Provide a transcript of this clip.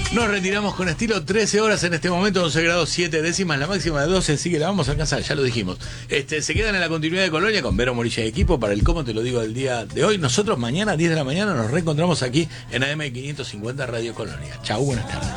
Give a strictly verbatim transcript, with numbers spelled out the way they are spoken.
Nos retiramos con estilo, trece horas en este momento, once grados siete décimas, la máxima de doce, así que la vamos a alcanzar, ya lo dijimos. Este, se quedan en la continuidad de Colonia con Vero Morilla y equipo para el cómo te lo digo del día de hoy. Nosotros mañana a diez de la mañana nos reencontramos aquí en A M quinientos cincuenta Radio Colonia. Chau, buenas tardes.